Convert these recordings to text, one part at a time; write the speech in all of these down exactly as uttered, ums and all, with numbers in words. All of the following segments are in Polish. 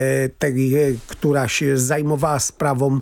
tej, która się zajmowała sprawą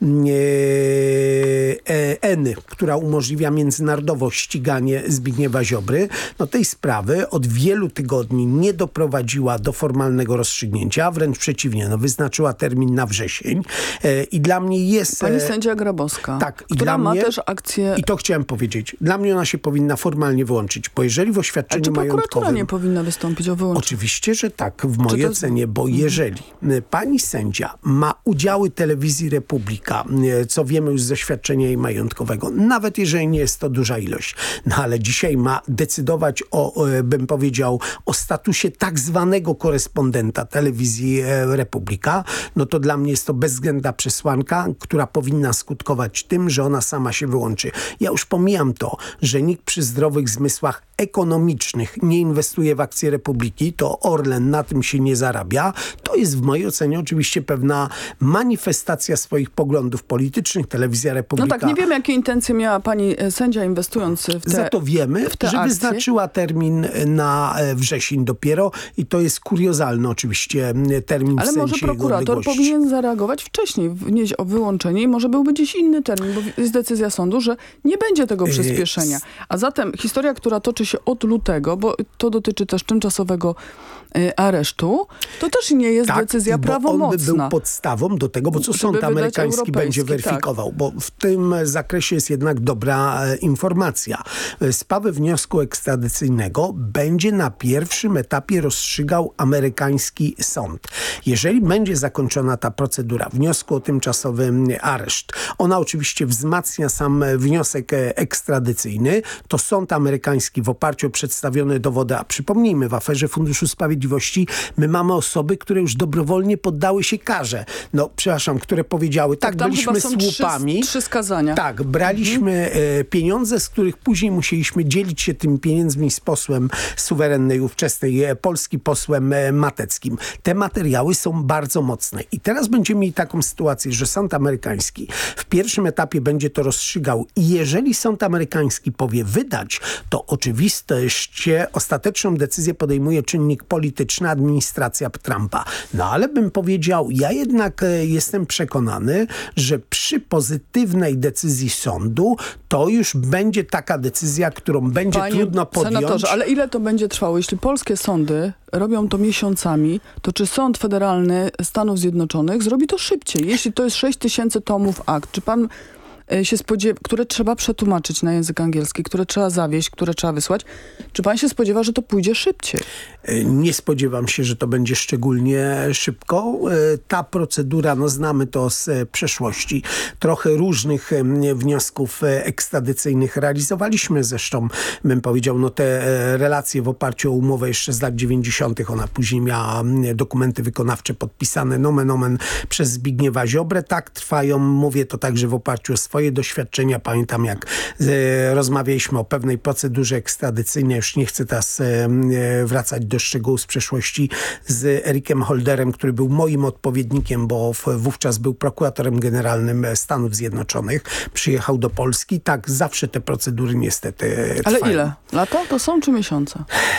Eny, która umożliwia międzynarodowo ściganie Zbigniewa Ziobry, no tej sprawy od wielu tygodni nie doprowadziła do formalnego rozstrzygnięcia, wręcz przeciwnie, no wyznaczyła termin na wrzesień i dla mnie jest... Pani sędzia Grabowska, tak, i która dla ma mnie, też akcję... I to chciałem powiedzieć. Dla mnie ona się powinna formalnie wyłączyć, bo jeżeli w oświadczeniu majątkowym... A czy prokuratura majątkowym... nie powinna wystąpić o wyłączenie? Oczywiście, że tak, w mojej to... ocenie, bo jeżeli pani sędzia ma udziały Telewizji Republika, co wiemy już ze świadczenia jej majątkowego, nawet jeżeli nie jest to duża ilość, no ale dzisiaj ma decydować o, bym powiedział, o statusie tak zwanego korespondenta Telewizji Republika, no to dla mnie jest to bezwzględna przesłanka, która powinna skutkować tym, że ona sama się wyłączy. Ja już pomijam to, że nikt przy zdrowych zmysłach ekonomicznych nie inwestuje w akcje Republiki, to Orlen na tym się nie zarabia. To jest w mojej ocenie oczywiście pewna manifestacja swoich poglądów politycznych. Telewizja Republika... No tak, nie wiem, jakie intencje miała pani sędzia inwestując w te Za to wiemy, w te że akcje. wyznaczyła termin na wrzesień dopiero i to jest kuriozalny oczywiście termin Ale w może sensie prokurator powinien zareagować wcześniej, wnieść o wyłączenie i może byłby gdzieś inny termin, bo jest decyzja sądu, że nie będzie tego przyspieszenia. A zatem historia, która toczy się od lutego, bo to dotyczy też tymczasowego y, aresztu, to też nie jest tak, decyzja prawomocna. On by był podstawą do tego, bo co sąd amerykański będzie weryfikował, tak. Bo w tym zakresie jest jednak dobra e, informacja. Sprawę wniosku ekstradycyjnego będzie na pierwszym etapie rozstrzygał amerykański sąd. Jeżeli będzie zakończona ta procedura wniosku o tymczasowy areszt, ona oczywiście wzmacnia sam wniosek ekstradycyjny, to sąd amerykański w oparciu o przedstawione dowody, a przypomnijmy, w aferze Funduszu Sprawiedliwości my mamy osoby, które już dobrowolnie poddały się karze. No, przepraszam, które powiedziały, tak, tak byliśmy słupami. Trzy, trzy skazania. Tak, braliśmy mhm. pieniądze, z których później musieliśmy dzielić się tymi pieniędzmi z posłem suwerennej ówczesnej Polski, posłem Mateckim. Te materiały są bardzo mocne. I teraz będziemy mieli taką sytuację, że sąd amerykański w pierwszym etapie będzie to rozstrzygał i jeżeli sąd amerykański powie wydać, to oczywiście ostateczną decyzję podejmuje czynnik polityczny, administracja Trumpa. No ale bym powiedział, ja jednak jestem przekonany, że przy pozytywnej decyzji sądu to już będzie taka decyzja, którą będzie Panie trudno podjąć. Senatorze, ale ile to będzie trwało? Jeśli polskie sądy robią to miesiącami, to czy Sąd Federalny Stanów Zjednoczonych zrobi to szybciej? Jeśli to jest sześć tysięcy tomów akt, czy pan się spodziewa, które trzeba przetłumaczyć na język angielski, które trzeba zawieźć, które trzeba wysłać. Czy pan się spodziewa, że to pójdzie szybciej? Nie spodziewam się, że to będzie szczególnie szybko. Ta procedura, no znamy to z przeszłości. Trochę różnych wniosków ekstradycyjnych realizowaliśmy. Zresztą bym powiedział, no te relacje w oparciu o umowę jeszcze z lat dziewięćdziesiątych. Ona później miała dokumenty wykonawcze podpisane nomen omen przez Zbigniewa Ziobrę. Tak trwają, mówię to także w oparciu o swoje doświadczenia. Pamiętam, jak e, rozmawialiśmy o pewnej procedurze ekstradycyjnej. Już nie chcę teraz e, wracać do szczegółów z przeszłości z Erikiem Holderem, który był moim odpowiednikiem, bo w, wówczas był prokuratorem generalnym Stanów Zjednoczonych. Przyjechał do Polski. Tak, zawsze te procedury niestety trwają. Ale ile? Lata to są czy miesiące?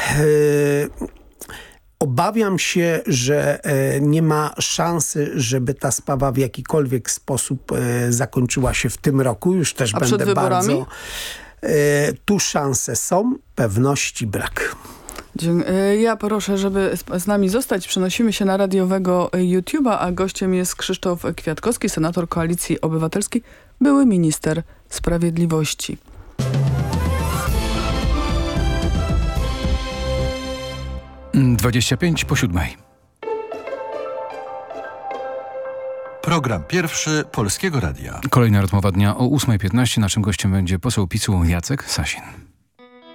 E, Obawiam się, że e, nie ma szansy, żeby ta sprawa w jakikolwiek sposób e, zakończyła się w tym roku. Już też A będę przed wyborami? bardzo... E, tu szanse są, pewności brak. Ja proszę, żeby z nami zostać. Przenosimy się na radiowego YouTube'a, a gościem jest Krzysztof Kwiatkowski, senator Koalicji Obywatelskiej, były minister sprawiedliwości. dwadzieścia pięć po siódmej. Program pierwszy Polskiego Radia. Kolejna rozmowa dnia o ósmej piętnaście. Naszym gościem będzie poseł PiS-u Jacek Sasin.